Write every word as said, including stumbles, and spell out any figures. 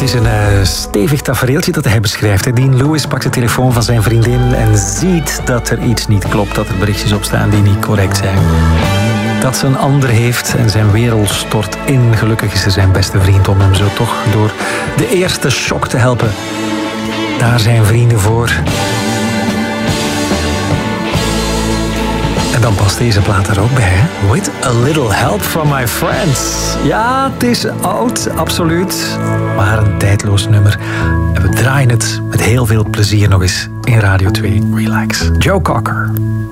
is een uh, stevig tafereeltje dat hij beschrijft. Dean Lewis pakt de telefoon van zijn vriendin en ziet dat er iets niet klopt. Dat er berichtjes op staan die niet correct zijn. Dat ze een ander heeft en zijn wereld stort in. Gelukkig is er zijn beste vriend om hem zo toch door de eerste shock te helpen. Daar zijn vrienden voor. En dan past deze plaat er ook bij, hè? With a little help from my friends. Ja, het is oud, absoluut. Maar een tijdloos nummer. En we draaien het met heel veel plezier nog eens in Radio twee Relax. Joe Cocker.